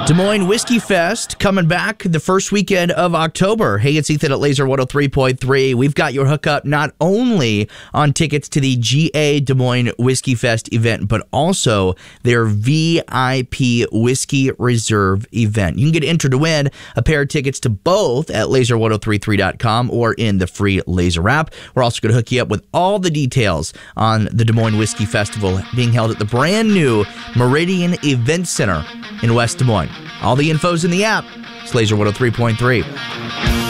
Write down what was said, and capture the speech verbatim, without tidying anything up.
Des Moines Whiskey Fest coming back the first weekend of October. Hey, it's Ethan at Laser one oh three point three. We've got your hookup not only on tickets to the G A Des Moines Whiskey Fest event, but also their V I P Whiskey Reserve event. You can get entered to win a pair of tickets to both at laser ten thirty-three dot com or in the free Laser app. We're also going to hook you up with all the details on the Des Moines Whiskey Festival being held at the brand new Meridian Event Center in West Des Moines. All the info's in the app. It's Laser one oh three point three.